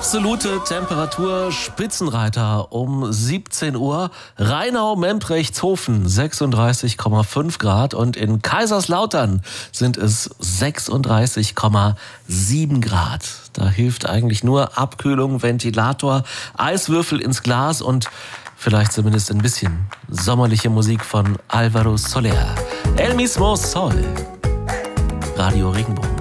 Absolute Temperatur, Spitzenreiter um 17 Uhr. Rheinau-Memprechtshofen 36,5 Grad und in Kaiserslautern sind es 36,7 Grad. Da hilft eigentlich nur Abkühlung, Ventilator, Eiswürfel ins Glas und vielleicht zumindest ein bisschen sommerliche Musik von Álvaro Soler. El mismo sol. Radio Regenbogen.